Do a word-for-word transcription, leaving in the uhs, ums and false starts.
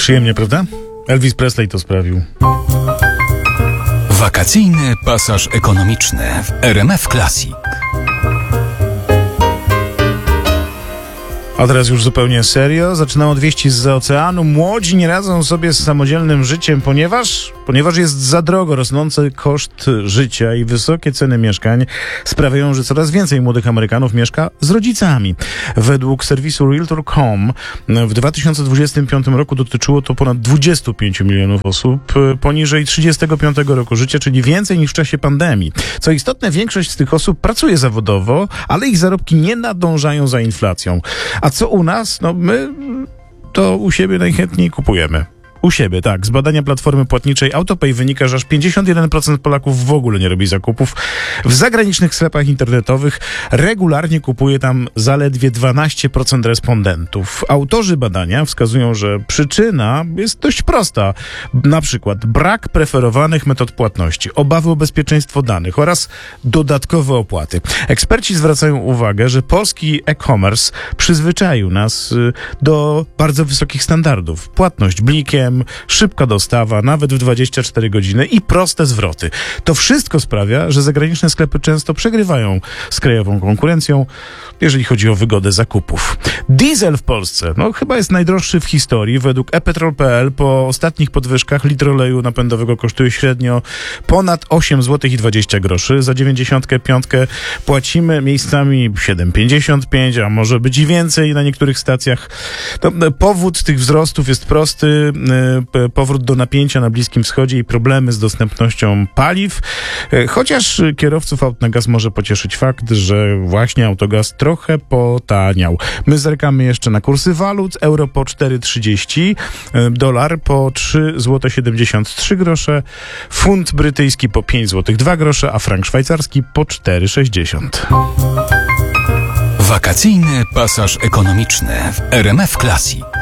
Przyjemnie, prawda? Elvis Presley to sprawił. Wakacyjny pasaż ekonomiczny w R M F Classic. A teraz już zupełnie serio. Zaczynam od wieści zza oceanu. Młodzi nie radzą sobie z samodzielnym życiem, ponieważ, ponieważ jest za drogo. Rosnący koszt życia i wysokie ceny mieszkań sprawiają, że coraz więcej młodych Amerykanów mieszka z rodzicami. Według serwisu Realtor kropka com w dwa tysiące dwudziestym piątym roku dotyczyło to ponad dwudziestu pięciu milionów osób poniżej trzydziestego piątego roku życia, czyli więcej niż w czasie pandemii. Co istotne, większość z tych osób pracuje zawodowo, ale ich zarobki nie nadążają za inflacją. A co u nas? No my to u siebie najchętniej kupujemy. U siebie, tak. Z badania platformy płatniczej AutoPay wynika, że aż pięćdziesiąt jeden procent Polaków w ogóle nie robi zakupów. W zagranicznych sklepach internetowych regularnie kupuje tam zaledwie dwanaście procent respondentów. Autorzy badania wskazują, że przyczyna jest dość prosta. Na przykład brak preferowanych metod płatności, obawy o bezpieczeństwo danych oraz dodatkowe opłaty. Eksperci zwracają uwagę, że polski e-commerce przyzwyczaił nas do bardzo wysokich standardów. Płatność blikiem, szybka dostawa, nawet w dwadzieścia cztery godziny i proste zwroty. To wszystko sprawia, że zagraniczne sklepy często przegrywają z krajową konkurencją, jeżeli chodzi o wygodę zakupów. Diesel w Polsce, no chyba jest najdroższy w historii. Według e petrol kropka p l po ostatnich podwyżkach litr oleju napędowego kosztuje średnio ponad osiem złotych i dwadzieścia groszy. Za dziewięćdziesiątkę piątkę płacimy miejscami siedem pięćdziesiąt pięć, a może być i więcej na niektórych stacjach. To powód tych wzrostów jest prosty. Powrót do napięcia na Bliskim Wschodzie i problemy z dostępnością paliw. Chociaż kierowców aut na gaz może pocieszyć fakt, że właśnie autogaz trochę potaniał. My zerkamy jeszcze na kursy walut. Euro po cztery trzydzieści, dolar po trzy złote siedemdziesiąt trzy grosze, funt brytyjski po pięć złotych dwa grosze, a frank szwajcarski po cztery sześćdziesiąt. Wakacyjny pasaż ekonomiczny w R M F Classic.